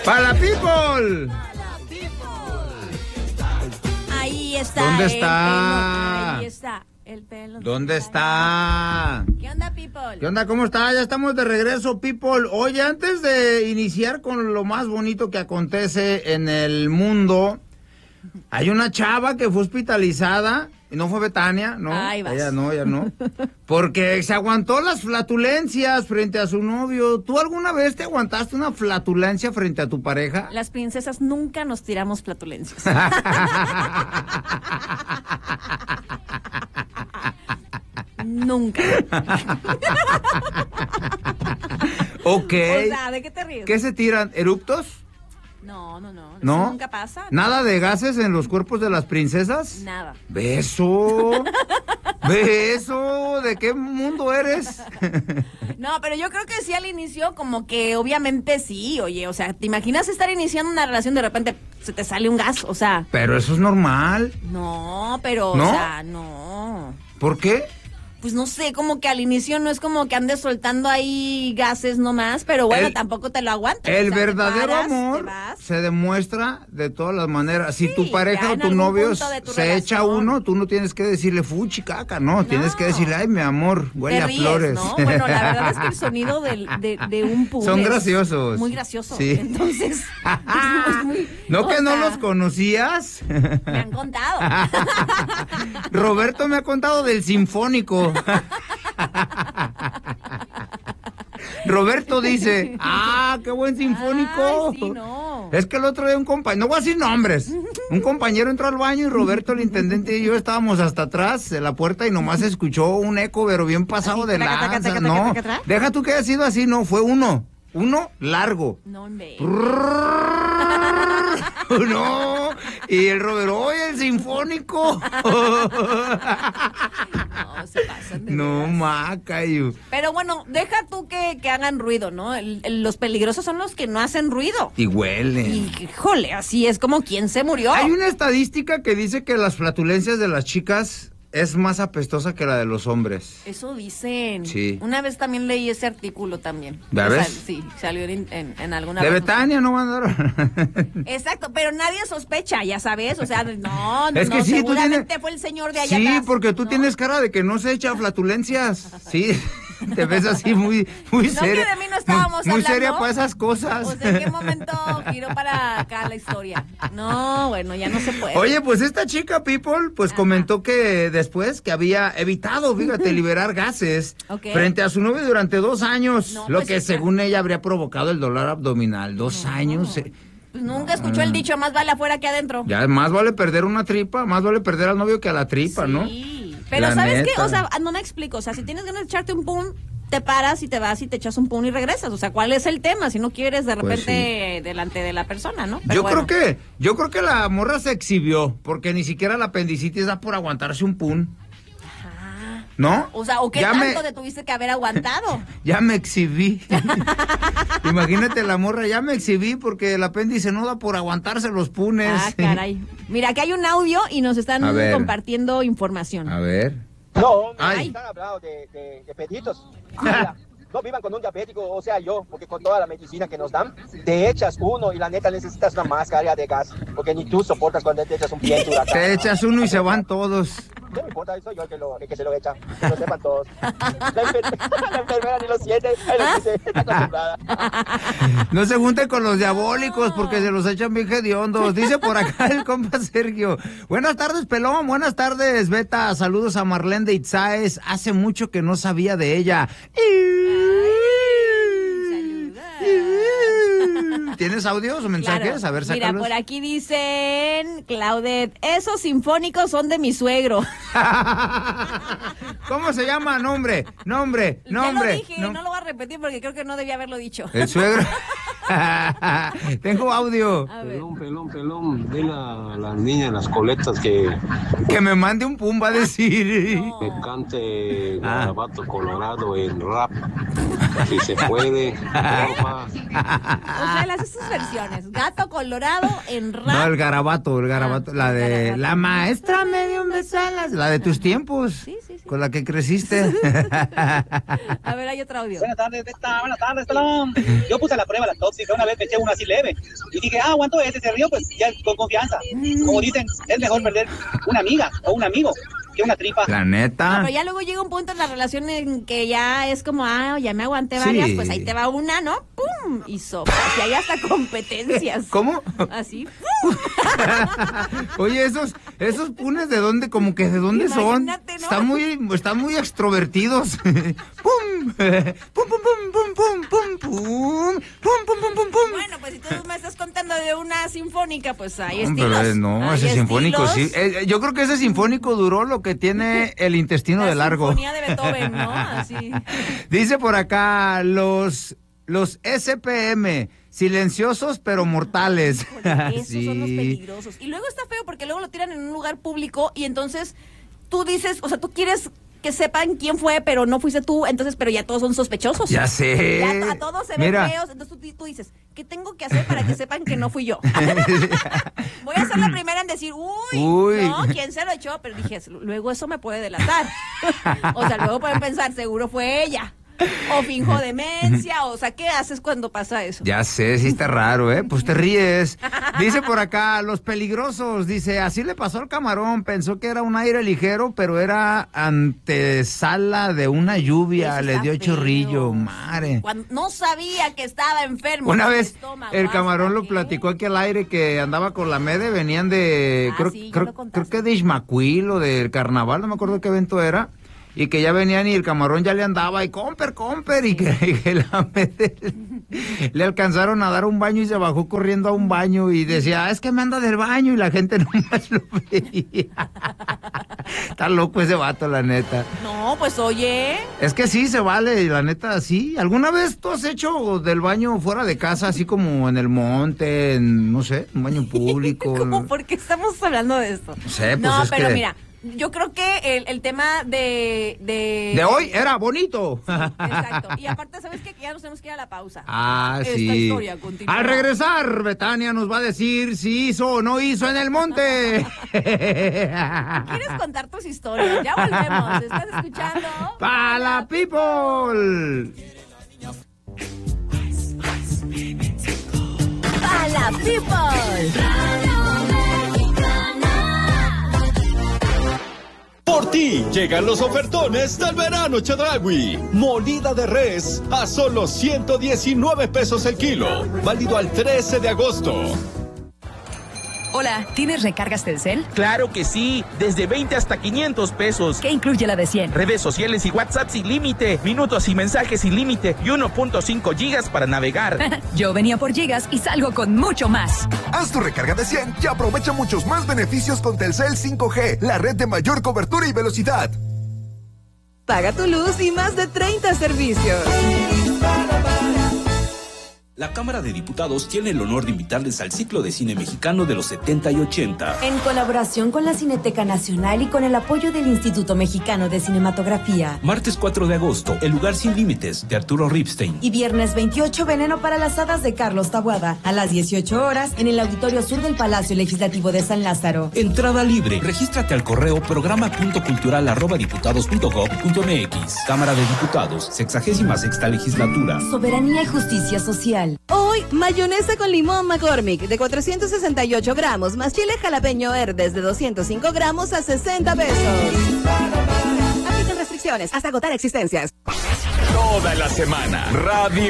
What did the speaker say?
¡Para la people! Ahí está. ¿Dónde el está? pelo. Ahí está el pelo. ¿Dónde está? ¿Qué onda, people? ¿Qué onda? ¿Cómo está? Ya estamos de regreso, people. Oye, antes de iniciar con lo más bonito que acontece en el mundo, hay una chava que fue hospitalizada. Y no fue Betania, ¿no? Ay, vas. Ella no. Porque se aguantó las flatulencias frente a su novio. ¿Tú alguna vez te aguantaste una flatulencia frente a tu pareja? Las princesas nunca nos tiramos flatulencias. Nunca. Ok. O sea, ¿de qué te ríes? ¿Qué se tiran? ¿Eruptos? No. ¿No? Eso nunca pasa. ¿Nada de gases en los cuerpos de las princesas? Nada. ¿Beso? ¿Beso? ¿De qué mundo eres? No, pero yo creo que sí al inicio como que obviamente sí, oye, o sea, ¿te imaginas estar iniciando una relación de repente se te sale un gas? O sea, Pero eso es normal. no, pero, ¿No? o sea, no. ¿Por qué? Pues no sé, como que al inicio no es como que andes soltando ahí gases nomás, pero bueno, tampoco te lo aguantas. El o sea, te verdadero paras, te amor vas. se demuestra de todas las maneras. Si Sí, tu pareja ya o en tu algún novio punto de tu se echa relación. uno, tú no tienes que decirle fuchi caca, no. Tienes que decirle, ay, mi amor, huele Te a ríes, flores. ¿no? Bueno, la verdad es que el sonido de un pum Son es graciosos. muy gracioso. Sí. Entonces, es muy- ¿No o que no sea, los conocías? me han contado. Roberto me ha contado del sinfónico. Roberto dice, qué buen sinfónico. Ay, sí, no. Es que el otro día un compañero, no voy a decir nombres, un compañero entró al baño y Roberto, el intendente, y yo estábamos hasta atrás de la puerta y nomás escuchó un eco, pero bien pasado Así, de traca, traca, lanza. traca, No, traca, traca. deja tú que haya sido así, no, fue uno largo. No, hombre. No, y el Roberto, oye, el sinfónico. No, se pasan de No, veras. macayo. Pero bueno, deja tú que hagan ruido, ¿no? Los peligrosos son los que no hacen ruido. Y huelen. Y, híjole, así es como quien se murió. Hay una estadística que dice que las flatulencias de las chicas es más apestosa que la de los hombres. Eso dicen. Sí. Una vez también leí ese artículo también. ¿Ya O sea, ves? sí, salió en alguna De red Betania no van a dar. social. Exacto, pero nadie sospecha, ya sabes. O sea, no, Es que no, sí, tú seguramente tienes- fue el señor de allá Sí, atrás, porque tú ¿no? tienes cara de que no se echa flatulencias. Sí, te ves así muy No, seria. que de mí no estábamos muy seria hablando. para esas cosas. O sea, ¿en qué momento giró para acá la historia? No, bueno, ya no se puede. Oye, pues esta chica, People, pues comentó que después que había evitado, fíjate, liberar gases Ok. frente a su novio durante 2 años, No, lo pues que está- según ella habría provocado el dolor abdominal. 2 años. Pues nunca escuchó el dicho, más vale afuera que adentro. Ya más vale perder una tripa, más vale perder al novio que a la tripa, ¿no? Sí, pero La ¿sabes qué? neta. O sea, no me explico. O sea, si tienes ganas de echarte un pum, te paras y te vas y te echas un pum y regresas. O sea, ¿cuál es el tema? Si no quieres de Pues repente delante de la persona, ¿no? Pero Yo bueno. creo que la morra se exhibió, porque ni siquiera la apendicitis da por aguantarse un pun. Ajá. ¿No? O sea, ¿o qué Ya tanto te tuviste que haber aguantado? Ya me exhibí. Imagínate la morra, ya me exhibí porque el apéndice no da por aguantarse los punes. Ah, caray. Mira, aquí hay un audio y nos están A ver. compartiendo información. A ver. No, Ay. están hablando de peditos. Mira, no vivan con un diabético, o sea yo, porque con toda la medicina que nos dan, te echas uno y la neta necesitas una máscara de gas, porque ni tú soportas cuando te echas un viento huracán. Te echas uno y se van todos. No me importa, soy yo el que se lo echa, que lo sepan todos. La enfermera ni lo siente, ahí lo dice, está acostumbrada. No se junten con los diabólicos porque se los echan bien hediondos. Dice por acá el compa Sergio. Buenas tardes, pelón. Buenas tardes, Beta. Saludos a Marlene de Itzaes. Hace mucho que no sabía de ella. ¿Tienes audios o mensajes? Claro. A ver, Mira, sácalos. por aquí dicen, Claudet, esos sinfónicos son de mi suegro. ¿Cómo se llama? Nombre. Ya lo dije, no lo voy a repetir porque creo que no debía haberlo dicho. El suegro. Tengo audio. A ver. Pelón, dile a las niñas, las coletas que Que me mande un pum, va a decir. No. me cante Garabato Colorado en rap, si se puede, porfa. O sea, las sus versiones. Gato Colorado en rap. No, el garabato, la de garabato. la maestra me dio un beso en la de tus tiempos, Sí. con la que creciste. A ver, hay otro audio. Buenas tardes, Beta, buenas tardes, pelón. Yo puse a la prueba la tos tóxica. Una vez me eché uno así leve y dije, aguanto ese, se rió, pues ya con confianza. Como dicen, es mejor perder una amiga o un amigo que una tripa. La neta. No, pero ya luego llega un punto en la relación en que ya es como, ya me aguanté varias, Sí. pues ahí te va una, ¿no? ¡Pum! Y sopa. Y hay hasta competencias. ¿Cómo? Así. Oye, esos punes de dónde, como que de dónde Imagínate, son. ¿no? Están muy extrovertidos. ¡Pum! ¡Pum, pum, pum, pum, pum, pum, pum! ¡Pum, pum, pum, pum, pum! Bueno, pues si tú me estás contando de una sinfónica, pues hay Hombre, estilos. no, Hay ese sinfónico estilos. sí. Yo creo que ese sinfónico duró lo que tiene el intestino de largo. La sinfonía de Beethoven, ¿no? Así. Dice por acá, los SPM, silenciosos pero mortales. Híjole, esos Sí. son los peligrosos. Y luego está feo porque luego lo tiran en un lugar público y entonces tú dices, o sea, tú quieres que sepan quién fue, pero no fuiste tú, entonces, pero ya todos son sospechosos. Ya sé. Ya a todos se ven Mira. feos, entonces tú dices, ¿qué tengo que hacer para que sepan que no fui yo? Voy a ser la primera en decir, Uy. no, ¿quién se lo echó? Pero dije, luego eso me puede delatar. O sea, luego pueden pensar, seguro fue ella. O finjo demencia, o sea, ¿qué haces cuando pasa eso? Ya sé, sí está raro, ¿eh? Pues te ríes. Dice por acá, los peligrosos, dice, así le pasó al camarón, pensó que era un aire ligero, pero era antesala de una lluvia, Eso le está dio feo. chorrillo, madre. Cuando no sabía que estaba enfermo. Una del vez estómago, el camarón ¿hasta lo qué? platicó aquí al aire que andaba con la Mede, venían de, Sí, ya lo creo contaste. que de Ismaquil o del carnaval, no me acuerdo qué evento era, y que ya venían y el camarón ya le andaba y comper, y que la Mede le alcanzaron a dar un baño y se bajó corriendo a un baño y decía, es que me anda del baño y la gente nomás lo veía. Está loco ese vato, la neta. No, pues oye. Es que sí, se vale, la neta, sí. ¿Alguna vez tú has hecho del baño fuera de casa, así como en el monte, en, no sé, un baño público? ¿Cómo? ¿Por qué estamos hablando de esto? No sé, pues no, es pero que- mira, yo creo que el tema de... De hoy era bonito. Exacto. Y aparte, ¿sabes qué? Que ya nos tenemos que ir a la pausa. Ah, Esta sí. historia continúa. Al regresar, Betania nos va a decir si hizo o no hizo en el monte. ¿Quieres contar tus historias? Ya volvemos. ¿Estás escuchando? ¡Pa la people! ¡Pa la people! Por ti llegan los ofertones del verano Chedraui. Molida de res a solo 119 pesos el kilo. Válido al 13 de agosto. Hola, ¿tienes recargas Telcel? Claro que sí, desde 20 hasta 500 pesos. ¿Qué incluye la de 100? Redes sociales y WhatsApp sin límite, minutos y mensajes sin límite y 1.5 gigas para navegar. Yo venía por gigas y salgo con mucho más. Haz tu recarga de 100 y aprovecha muchos más beneficios con Telcel 5G, la red de mayor cobertura y velocidad. Paga tu luz y más de 30 servicios. La Cámara de Diputados tiene el honor de invitarles al ciclo de cine mexicano de los 70 y 80. En colaboración con la Cineteca Nacional y con el apoyo del Instituto Mexicano de Cinematografía. Martes 4 de agosto, El lugar sin límites, de Arturo Ripstein. Y viernes 28, Veneno para las hadas de Carlos Taboada, a las 18 horas, en el Auditorio Sur del Palacio Legislativo de San Lázaro. Entrada libre. Regístrate al correo programa.cultural@diputados.gov.mx. Cámara de Diputados, 66ª legislatura. Soberanía y justicia social. Hoy, mayonesa con limón McCormick de 468 gramos, más chile jalapeño verdes de 205 gramos a 60 pesos. Aplican restricciones hasta agotar existencias. Toda la semana, Radio